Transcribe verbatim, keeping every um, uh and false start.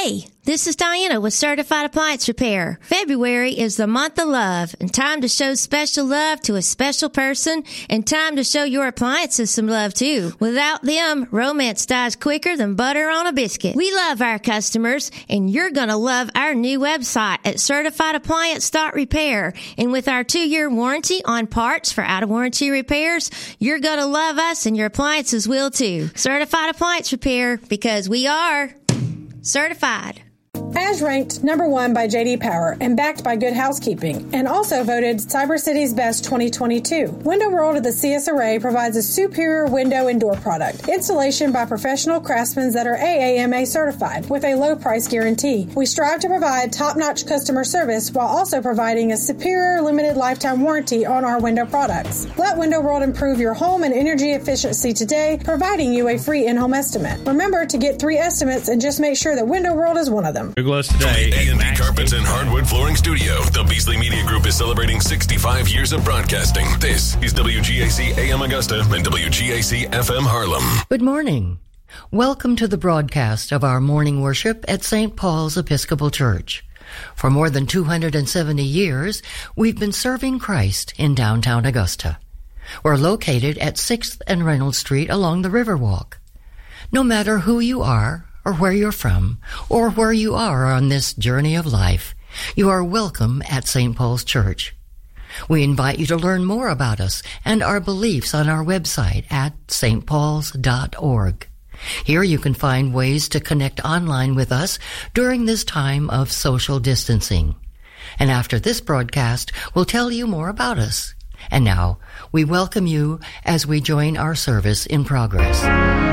Hey, this is Diana with Certified Appliance Repair. February is the month of love, and time to show special love to a special person, and time to show your appliances some love too. Without them, romance dies quicker than butter on a biscuit. We love our customers, and you're gonna love our new website at certified appliance dot repair. And with our two-year warranty on parts for out-of-warranty repairs, you're gonna love us, and your appliances will too. Certified Appliance Repair, because we are certified. As ranked number one by J D Power and backed by Good Housekeeping, and also voted Cyber City's Best twenty twenty-two. Window World of the C S Array provides a superior window and door product. Installation by professional craftsmen that are A A M A certified with a low price guarantee. We strive to provide top-notch customer service while also providing a superior limited lifetime warranty on our window products. Let Window World improve your home and energy efficiency today, providing you a free in-home estimate. Remember to get three estimates and just make sure that Window World is one of them. Google us today. From the A and B Carpets and Hardwood Flooring Studio, the Beasley Media Group is celebrating sixty-five years of broadcasting. This is W G A C A M Augusta and W G A C F M Harlem. Good morning. Welcome to the broadcast of our morning worship at Saint Paul's Episcopal Church. For more than two hundred seventy years, we've been serving Christ in downtown Augusta. We're located at sixth and Reynolds Street along the Riverwalk. No matter who you are, or where you're from, or where you are on this journey of life, you are welcome at Saint Paul's Church. We invite you to learn more about us and our beliefs on our website at s t pauls dot org. Here you can find ways to connect online with us during this time of social distancing. And after this broadcast, we'll tell you more about us. And now, we welcome you as we join our service in progress.